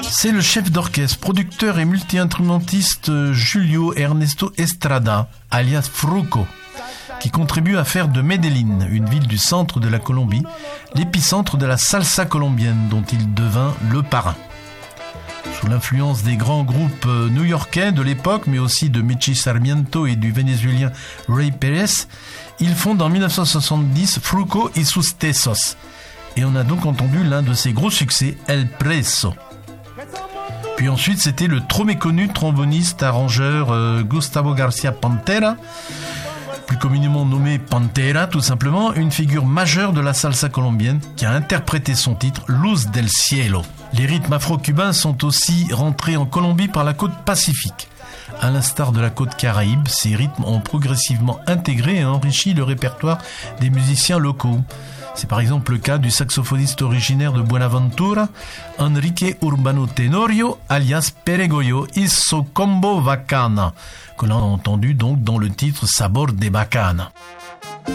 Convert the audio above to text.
C'est le chef d'orchestre, producteur et multi-instrumentiste Julio Ernesto Estrada, alias Fruco, qui contribue à faire de Medellín, une ville du centre de la Colombie, l'épicentre de la salsa colombienne dont il devint le parrain. Sous l'influence des grands groupes new-yorkais de l'époque, mais aussi de Michi Sarmiento et du vénézuélien Ray Pérez, il fonde en 1970 Fruco y sus Tesos. Et on a donc entendu l'un de ses gros succès, El Preso. Puis ensuite, c'était le trop méconnu tromboniste arrangeur Gustavo García Pantera, plus communément nommé Pantera tout simplement, une figure majeure de la salsa colombienne qui a interprété son titre Luz del Cielo. Les rythmes afro-cubains sont aussi rentrés en Colombie par la côte Pacifique. À l'instar de la côte Caraïbe, ces rythmes ont progressivement intégré et enrichi le répertoire des musiciens locaux. C'est par exemple le cas du saxophoniste originaire de Buenaventura, Enrique Urbano Tenorio, alias Peregoyo y su combo Bacana, que l'on a entendu donc dans le titre Sabor de Bacana.